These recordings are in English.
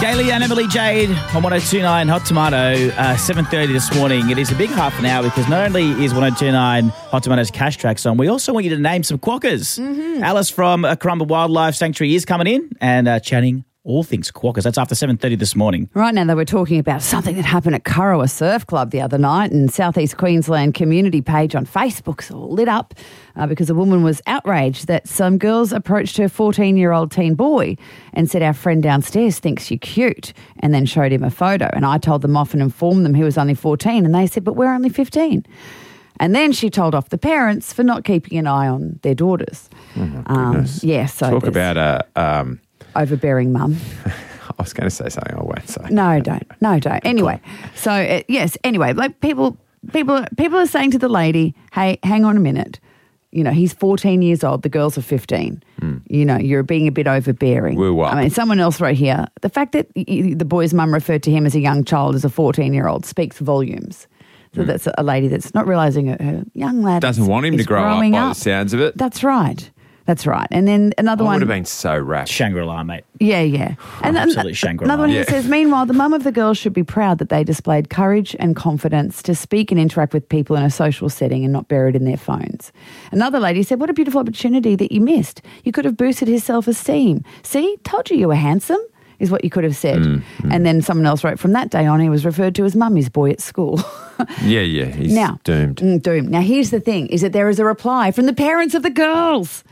Gailey and Emily Jade on 102.9 Hot Tomato, 7:30 this morning. It is a big half an hour because not only is 102.9 Hot Tomato's Cash Tracks on, we also want you to name some quokkas. Alice from Currumbin Wildlife Sanctuary is coming in and chatting all things quokkas. That's after 7:30 this morning. Right now, they were talking about something that happened at Kurrawa Surf Club the other night, and South East Queensland community page on Facebook's all lit up because a woman was outraged that some girls approached her 14-year-old teen boy and said, "Our friend downstairs thinks you're cute," and then showed him a photo. And I told them off and informed them he was only 14, and they said, "But we're only 15." And then she told off the parents for not keeping an eye on their daughters. Oh, my goodness. So talk about overbearing mum. I was going to say something I won't say. No, don't. Anyway, so yes. Anyway, like people are saying to the lady, "Hey, hang on a minute. You know, he's 14 years old. The girls are 15. You know, you're being a bit overbearing." Woo up. I mean, someone else wrote here, the fact that the boy's mum referred to him as a young child as a 14-year-old speaks volumes. So that's a lady that's not realising her young lad doesn't want him to grow up by the sounds of it. That's right. And then another one would have been so rapt. Shangri-La, mate. Yeah. And Absolutely Shangri-La. Another one here says, "Meanwhile, the mum of the girls should be proud that they displayed courage and confidence to speak and interact with people in a social setting and not buried in their phones." Another lady said, "What a beautiful opportunity that you missed. You could have boosted his self-esteem. See, told you were handsome," is what you could have said. And then someone else wrote, "From that day on, he was referred to as mummy's boy at school." Yeah, he's doomed. Doomed. Now, here's the thing, is that there is a reply from the parents of the girls.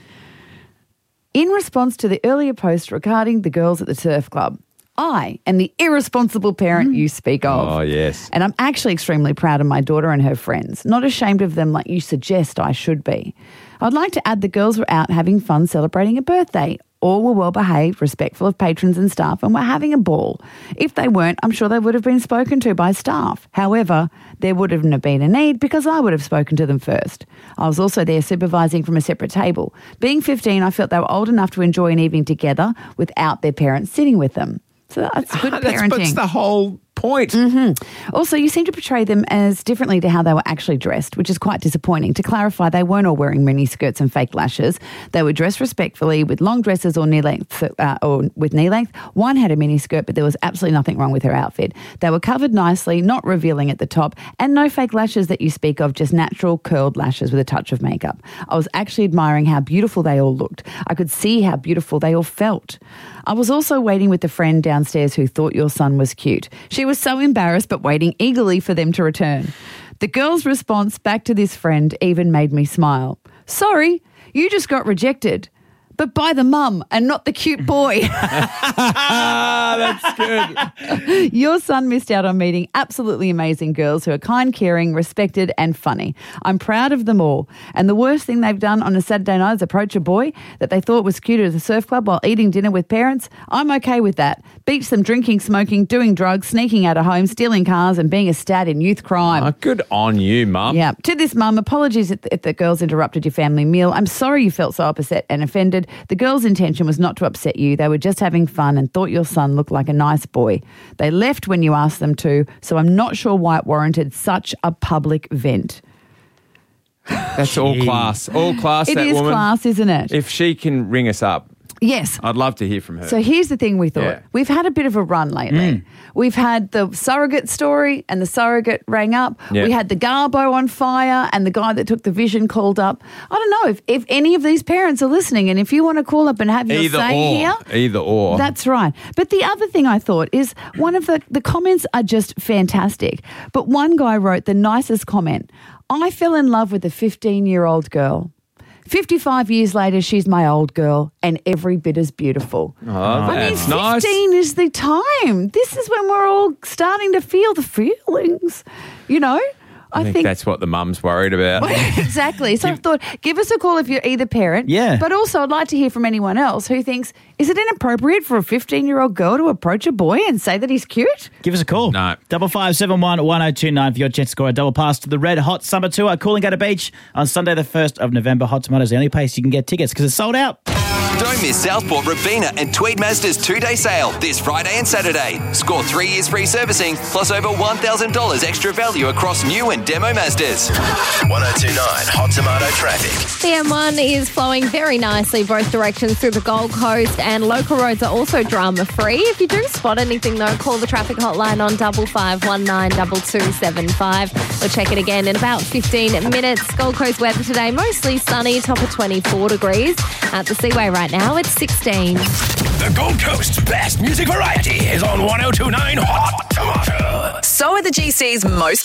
In response to the earlier post regarding the girls at the surf club, "I am the irresponsible parent you speak of. Oh, yes. And I'm actually extremely proud of my daughter and her friends, not ashamed of them like you suggest I should be. I'd like to add the girls were out having fun celebrating a birthday. All were well behaved, respectful of patrons and staff, and were having a ball. If they weren't, I'm sure they would have been spoken to by staff. However, there wouldn't have been a need because I would have spoken to them first. I was also there supervising from a separate table. Being 15, I felt they were old enough to enjoy an evening together without their parents sitting with them. So that's good parenting. That's the whole point. Also, you seem to portray them as differently to how they were actually dressed, which is quite disappointing. To clarify, they weren't all wearing mini skirts and fake lashes. They were dressed respectfully with long dresses or knee length, or with knee length. One had a mini skirt, but there was absolutely nothing wrong with her outfit. They were covered nicely, not revealing at the top, and no fake lashes that you speak of, just natural curled lashes with a touch of makeup. I was actually admiring how beautiful they all looked. I could see how beautiful they all felt. I was also waiting with the friend downstairs who thought your son was cute. She was so embarrassed but waiting eagerly for them to return. The girl's response back to this friend even made me smile. "Sorry, you just got rejected, but by the mum and not the cute boy." That's good. "Your son missed out on meeting absolutely amazing girls who are kind, caring, respected and funny. I'm proud of them all. And the worst thing they've done on a Saturday night is approach a boy that they thought was cute at the surf club while eating dinner with parents. I'm okay with that. Beach them drinking, smoking, doing drugs, sneaking out of home, stealing cars and being a stat in youth crime." Oh, good on you, Mum. Yeah. To this mum, apologies if the girls interrupted your family meal. I'm sorry you felt so upset and offended. The girls' intention was not to upset you. They were just having fun and thought your son looked like a nice boy. They left when you asked them to, so I'm not sure why it warranted such a public vent." That's all class. All class, It that is woman. class, isn't it? If she can ring us up, Yes. I'd love to hear from her. So here's the thing we thought. Yeah. We've had a bit of a run lately. We've had the surrogate story and the surrogate rang up. Yeah. We had the Garbo on fire and the guy that took the vision called up. I don't know if any of these parents are listening, and if you want to call up and have your say here. Either or. That's right. But the other thing I thought is one of the comments are just fantastic. But one guy wrote the nicest comment. "I fell in love with a 15-year-old girl. 55 years later, she's my old girl and every bit as beautiful." That's 15 is the time. This is when we're all starting to feel the feelings, you know. I think that's what the mum's worried about. Exactly. So I thought, give us a call if you're either parent. Yeah. But also I'd like to hear from anyone else who thinks, is it inappropriate for a 15-year-old girl to approach a boy and say that he's cute? Give us a call. No. 5571 1029 for your chance to score a double pass to the Red Hot Summer Tour at Coolangatta Beach on Sunday the 1st of November. Hot Tomatoes, the only place you can get tickets because it's sold out. Don't miss Southport, Robina and Tweed Mazda's 2-day sale this Friday and Saturday. Score 3 years free servicing plus over $1,000 extra value across new and demo Mazdas. 1029 Hot Tomato traffic. The M1 is flowing very nicely both directions through the Gold Coast, and local roads are also drama-free. If you do spot anything, though, call the traffic hotline on 55192275 or check it again in about 15 minutes. Gold Coast weather today, mostly sunny, top of 24 degrees. At the Seaway right now, it's 16. The Gold Coast's best music variety is on 1029 Hot Tomato. So are the GC's most